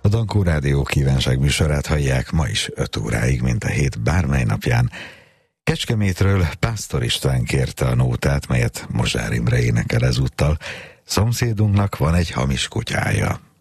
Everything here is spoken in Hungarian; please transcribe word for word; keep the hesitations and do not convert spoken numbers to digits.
A Dankó Rádió kívánság műsorát hallják ma is öt óráig, mint a hét bármely napján. Kecskemétről Pásztor István kérte a nótát, melyet Mozsár Imre énekel ezúttal. Szomszédunknak van egy hamis kutyája.